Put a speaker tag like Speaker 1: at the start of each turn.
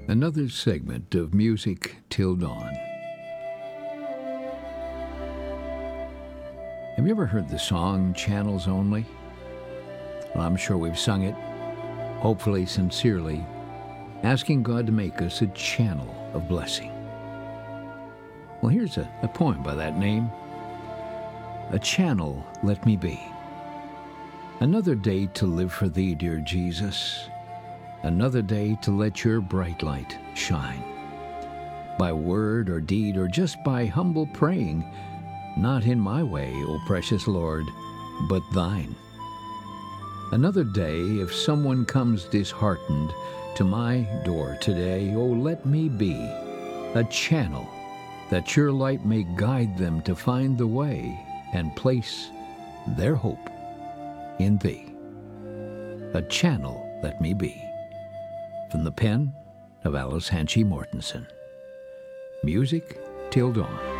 Speaker 1: Another segment of Music Till Dawn. Have you ever heard the song Channels Only? Well, I'm sure we've sung it, hopefully sincerely, asking God to make us a channel of blessing. Well, here's a poem by that name. A channel let me be. Another day to live for thee, dear Jesus. Another day to let your bright light shine. By word or deed or just by humble praying, not in my way, O precious Lord, but thine. Another day, if someone comes disheartened to my door today, oh, let me be a channel that your light may guide them to find the way and place their hope in thee. A channel let me be. From the pen of Alice Hanchy Mortensen. Music Till Dawn.